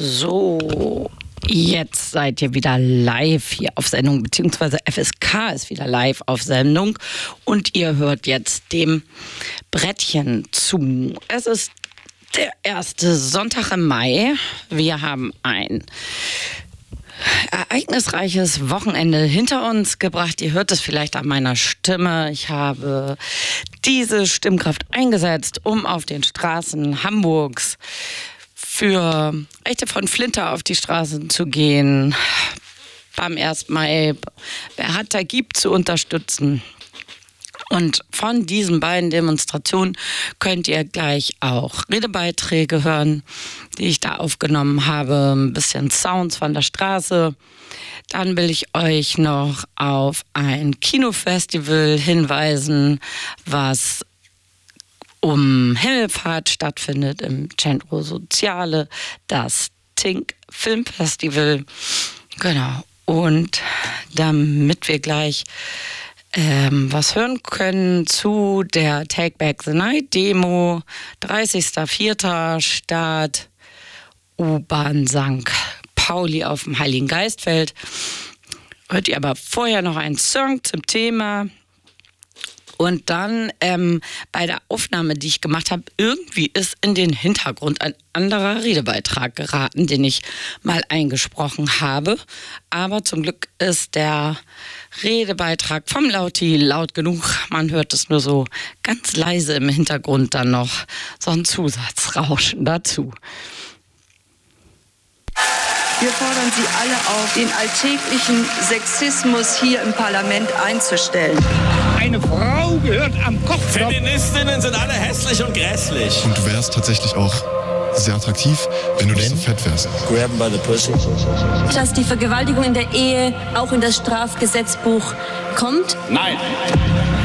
So, jetzt seid ihr wieder live hier auf Sendung, beziehungsweise FSK ist wieder live auf Sendung und ihr hört jetzt dem Brettchen zu. Es ist der erste Sonntag im Mai. Wir haben ein ereignisreiches Wochenende hinter uns gebracht. Ihr hört es vielleicht an meiner Stimme. Ich habe diese Stimmkraft eingesetzt, um auf den Straßen Hamburgs für Rechte von Flinter auf die Straßen zu gehen, beim 1. Mai Wer hat, der gibt zu unterstützen. Und von diesen beiden Demonstrationen könnt ihr gleich auch Redebeiträge hören, die ich da aufgenommen habe, ein bisschen Sounds von der Straße. Dann will ich euch noch auf ein Kinofestival hinweisen, was um Himmelfahrt stattfindet im Centro Soziale, das Tink Filmfestival. Genau. Und damit wir gleich was hören können zu der Take Back the Night Demo, 30.04. Start U-Bahn St. Pauli auf dem Heiligen Geistfeld. Hört ihr aber vorher noch einen Song zum Thema. Und dann bei der Aufnahme, die ich gemacht habe, irgendwie ist in den Hintergrund ein anderer Redebeitrag geraten, den ich mal eingesprochen habe. Aber zum Glück ist der Redebeitrag vom Lauti laut genug. Man hört es nur so ganz leise im Hintergrund dann noch so ein Zusatzrauschen dazu. Wir fordern Sie alle auf, den alltäglichen Sexismus hier im Parlament einzustellen. Eine Frau gehört am Kopf. Feministinnen sind alle hässlich und grässlich. Und du wärst tatsächlich auch sehr attraktiv, wenn du nicht so fett wärst. Grab 'em by the pussy. Dass die Vergewaltigung in der Ehe auch in das Strafgesetzbuch kommt? Nein.